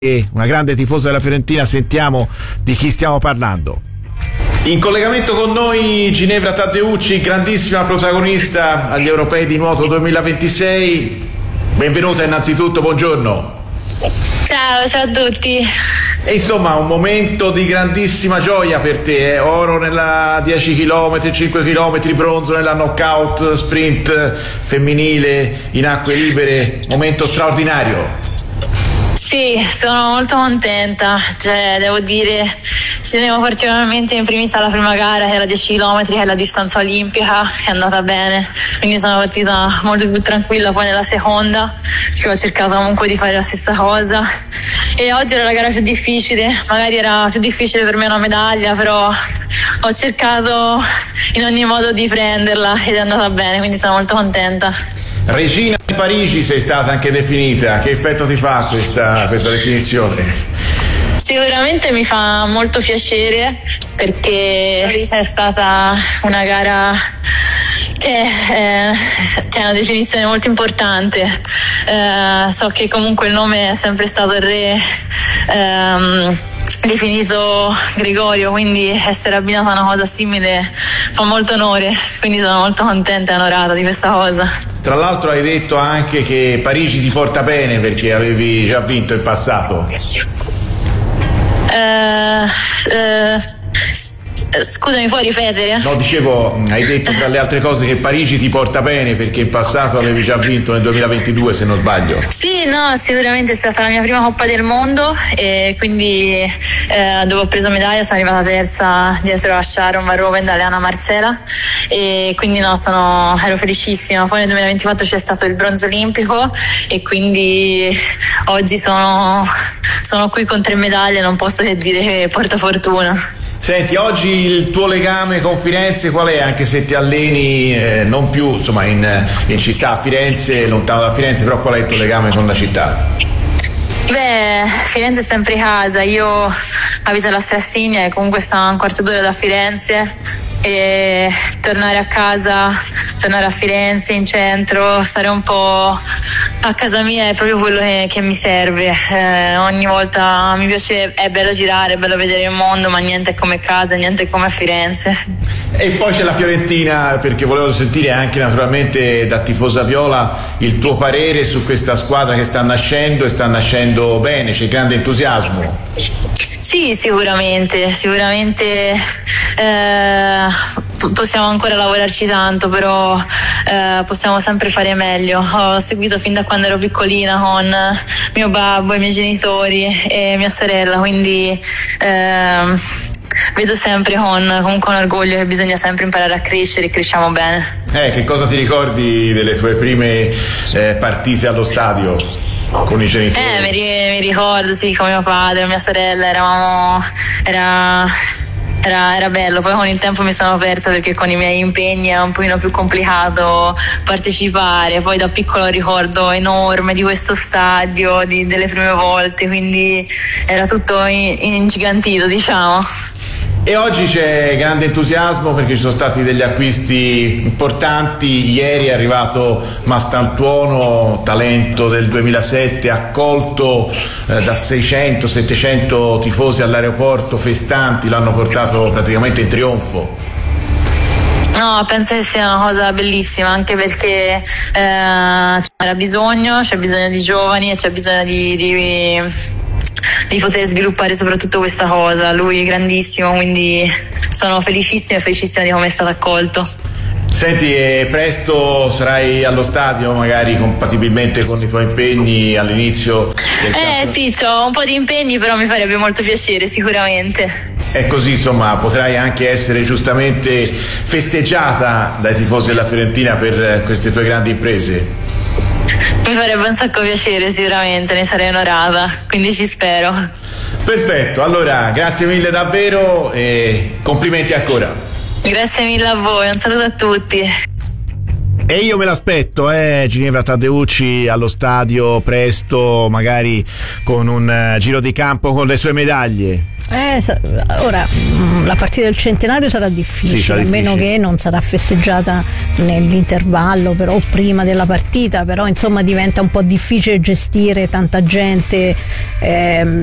una grande tifosa della Fiorentina, sentiamo di chi stiamo parlando. In collegamento con noi Ginevra Taddeucci, grandissima protagonista agli Europei di nuoto 2026. Benvenuta innanzitutto, buongiorno. Ciao a tutti. E insomma un momento di grandissima gioia per te, oro nella 10 km, 5 km, bronzo nella knockout sprint femminile in acque libere, momento straordinario. Sì, sono molto contenta, devo dire, ci tenevo particolarmente in primis alla prima gara, che è la 10 km, che è la distanza olimpica, che è andata bene, quindi sono partita molto più tranquilla poi nella seconda, che ho cercato comunque di fare la stessa cosa. E oggi era la gara più difficile, magari era più difficile per me una medaglia, però ho cercato in ogni modo di prenderla ed è andata bene, quindi sono molto contenta. Regina di Parigi sei stata anche definita, che effetto ti fa questa definizione? Sicuramente mi fa molto piacere perché è stata una gara che è una definizione molto importante. So che comunque il nome è sempre stato il re definito Gregorio, quindi essere abbinata a una cosa simile fa molto onore, quindi sono molto contenta e onorata di questa cosa. Tra l'altro hai detto anche che Parigi ti porta bene perché avevi già vinto in passato. Scusami, puoi ripetere? No, dicevo, hai detto tra le altre cose che Parigi ti porta bene perché in passato avevi già vinto nel 2022, se non sbaglio. Sì, no, sicuramente è stata la mia prima Coppa del Mondo e quindi dove ho preso medaglia sono arrivata terza dietro a Sharon Van Rovend e Leana Marcela e quindi ero felicissima. Poi nel 2024 c'è stato il bronzo olimpico e quindi oggi sono qui con 3 medaglie, non posso che dire che porta fortuna. Senti, oggi il tuo legame con Firenze qual è? Anche se ti alleni non più insomma in città, a Firenze, lontano da Firenze, però qual è il tuo legame con la città? Beh, Firenze è sempre casa, io abito alla Strassigna e comunque sto a un quarto d'ora da Firenze e tornare a casa, tornare a Firenze in centro, stare un po' a casa mia è proprio quello che mi serve. Ogni volta mi piace, è bello girare, è bello vedere il mondo, ma niente è come casa, niente è come a Firenze. E poi c'è la Fiorentina, perché volevo sentire anche naturalmente da tifosa viola il tuo parere su questa squadra che sta nascendo e sta nascendo bene, c'è grande entusiasmo. Sì, sicuramente possiamo ancora lavorarci tanto, però possiamo sempre fare meglio. Ho seguito fin da quando ero piccolina con mio babbo, i miei genitori e mia sorella, quindi vedo sempre con orgoglio che bisogna sempre imparare a crescere e cresciamo bene. Che cosa ti ricordi delle tue prime partite allo stadio con i genitori? Mi ricordo, sì, con mio padre, mia sorella, era bello. Poi con il tempo mi sono aperta perché con i miei impegni è un pochino più complicato partecipare. Poi da piccolo ricordo enorme di questo stadio, delle prime volte, quindi era tutto ingigantito, diciamo. E oggi c'è grande entusiasmo perché ci sono stati degli acquisti importanti. Ieri è arrivato Mastantuono, talento del 2007, accolto da 600-700 tifosi all'aeroporto, festanti, l'hanno portato praticamente in trionfo. No, penso che sia una cosa bellissima, anche perché c'è bisogno di giovani e c'è bisogno di poter sviluppare soprattutto questa cosa. Lui è grandissimo, quindi sono felicissima di come è stato accolto. Senti, presto sarai allo stadio, magari compatibilmente con i tuoi impegni all'inizio del campo? Sì, ho un po' di impegni, però mi farebbe molto piacere sicuramente. E così insomma potrai anche essere giustamente festeggiata dai tifosi della Fiorentina per queste tue grandi imprese. Mi farebbe un sacco piacere, sicuramente, ne sarei onorata, quindi ci spero. Perfetto, allora grazie mille davvero e complimenti ancora. Grazie mille a voi, un saluto a tutti. E io me l'aspetto, Ginevra Taddeucci allo stadio presto, magari con un giro di campo con le sue medaglie. Ora la partita del centenario sarà difficile, a meno che non sarà festeggiata nell'intervallo però prima della partita, però insomma diventa un po' difficile gestire tanta gente,